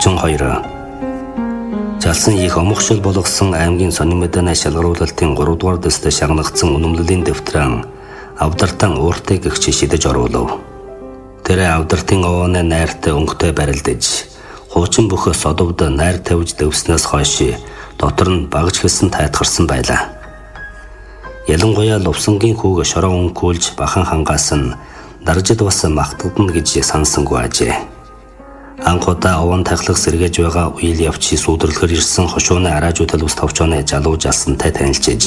32. Жалсан их омогшил болгосон аймгийн сонин мэдэнэ шалгаруулалтын 3 дугаар дэстэй шагнагдсан үнэмлэлийн дэвтрэн авдартан ууртыг гихч шидэж оруулав. Тэр авдартын овооны найртай өнгөтэй барилдаж, хуучин бөхөөс одовд найр тавьж дэвснээс хойш дотор нь багж хэлсэн тайтгарсан байлаа. Ялангуяа лувсангийн хүүг шороо өнгөөлж бахан хангаас нь даржид бас магтагдана гэж сансангүй ажээ. Анхудаа овон тахлах сэргээж байгаа үйл явц сүйдэрлэхэр ирсэн хошууны араажуудал ус товчооны жалууж алсантай танилцж.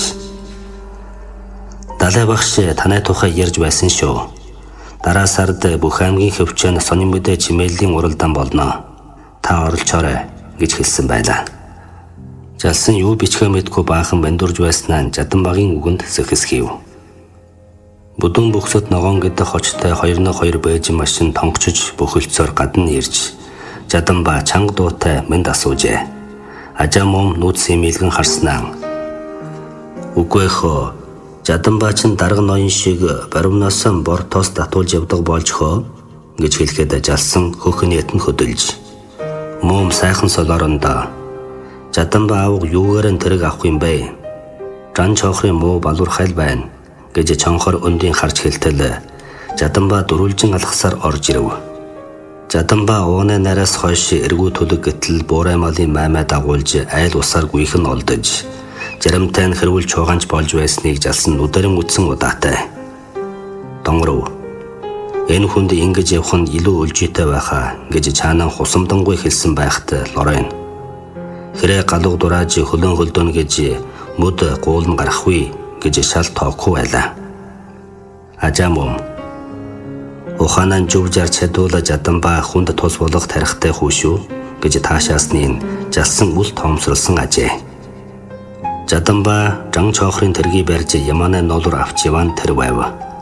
Далай багш танай тухай ярьж байсан шүү. Дараа сард бүх аймгийн хөвчөн сонин мэдээ чимээлийн уралдаан болно. Та оролцоорой гэж хэлсэн байлаа. Жалсан юу бичгээ мэдгүй баахан бандурж байснаа Жаданбагийн үгэнд сэхэсхийв. Бүдүүн бөхсөд ногоон гэдэг хочтой 2-2 бэйжин машин тонгочж бөхөлцөөр гадна ирж Жаданба чанга дуутай мэнд асуужээ. Ажаа мом нууц сэмэлгэн харснаа. Үгүй хөө. Жаданба ч дарга ноён шиг баримнаас бортоос татуулж явдаг болж хөө гэж хэлэхэд жалсан хөхөниет нь хөдөлж. Мом сайхан солорондоо. Жаданба аав юугаар нь тэрэг авах юм бэ? Жан чохрын муу балуур хайл байна гэж чонхор өндийн харж хэлтэл Жаданба дөрүлжин алхасаар орж ирэв. Жаданба ууны нараас хойш эргүү төлөг гэтэл буурай малын маймаа дагуулж айл усаар гүйхэн олдож жарамтай нь хэрүүл чууганч болж байсныг жалсан нүдэрэн үтсэн удаатай. Донгоров. Энэ хүнд ингэж явах нь илүү үлжийтэй байхаа гэж чаанаа хусамдангуй хэлсэн байхад Лорен. Хэрэг галуу дурааж хөлөн хөлдөн гэж мөд гуулн гарахгүй гэж шал тоохгүй байлаа. Ажаамом. Ухаанан жүвжар чадуула Жаданба хүнд тус болох тарихтай хүүшүү гэж таашаасны жалсан үл тоомсорлсон ажээ. Жаданба жан чохрын тэргийг барьж ямааны ноолор авч яван тэр байв.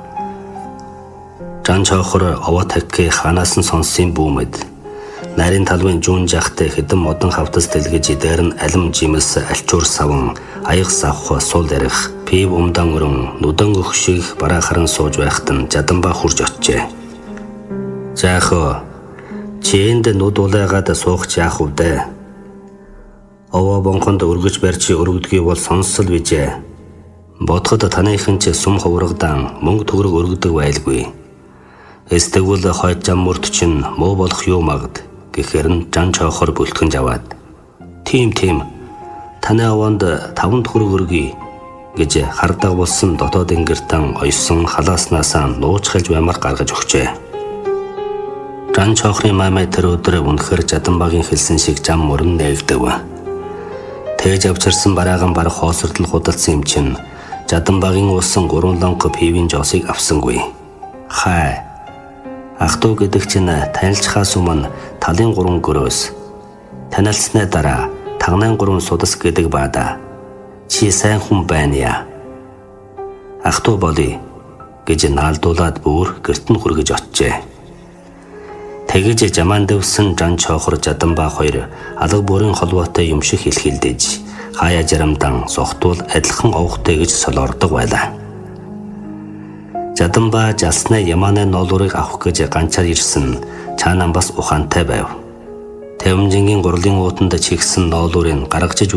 Жан чохор овоо такки ханаас нь сонсын бүүмэд нарийн талвын жуун жахтай хэдэн модон хавтас дэлгэж дээр нь алим жимс алчуур саван аяг савх сул дэрх пив умдан өрөн нүдэн өгшиг бараа харан сууж байхад нь Жаданба хурж очжээ. Заахо чиэнд нүд улайгаад суух яах вэ? Овоо бонхонд өргөж барьж өргөдгий бол сонссол бижээ. Бодоход таныхын ч сум ховрогдан мөнгө төгрөг өргөдөг байлгүй. Эстэгвэл хойд зам мөрд чинь муу болох юу магад гэхээр нь жан чохор бүлтгэн аваад. Тийм таны овоонд 5 төгрөг өргөе гэж хардаг болсон дотоод ингэртэн ойсон халааснасаа нууч хэлж баймар гаргаж өгчээ. Жан чохрын маймаа тэр өдөр үнэхээр Жаданбагийн хэлсэн шиг зам мөрөн нээгдэв. Тэгж авчирсан бараагаан баг хоосордол худалдсан юм чинь Жаданбагийн уусан 3 лонго пивийн жосыг авсангүй. Хай. Ах トゥ гэдэг чинь танилцхаас өмнө талын 3 гөрөөс танилцсны дараа тагнан 3 судас гэдэг баада. Чи сайн хүн байна яа. Ах トゥ болъё гэж наалдуулаад бүр гэрт нь хүргэж очжээ. Тэгэж жаман дэвсэн жан чохор Жаданба хоёр алга бүрийн холбоотой юм шиг хэлхэлдэж хаяа жарамдан сохтуул адилхан овхтой гэж солиордог байлаа. Жаданба жалсны ямааны ноолурыг авах гэж ганцаар ирсэн чаанан бас ухаантай байв. Тавимжингийн гурлын уутанд чигсэн ноолурыг гаргаж